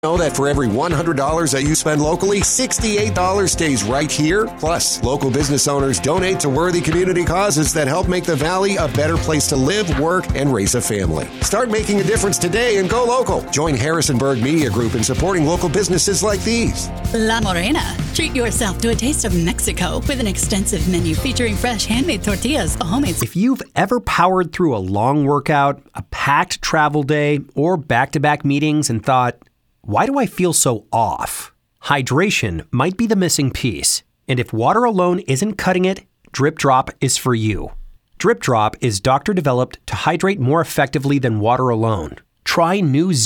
Know that for every $100 that you spend locally, $68 stays right here. Plus, local business owners donate to worthy community causes that help make the Valley a better place to live, work, and raise a family. Start making a difference today and go local. Join Harrisonburg Media Group in supporting local businesses like these. La Morena. Treat yourself to a taste of Mexico with an extensive menu featuring fresh handmade tortillas, a homemade... If you've ever powered through a long workout, a packed travel day, or back-to-back meetings and thought, why do I feel so off? Hydration might be the missing piece. And if water alone isn't cutting it, Drip Drop is for you. Drip Drop is doctor-developed to hydrate more effectively than water alone. Try new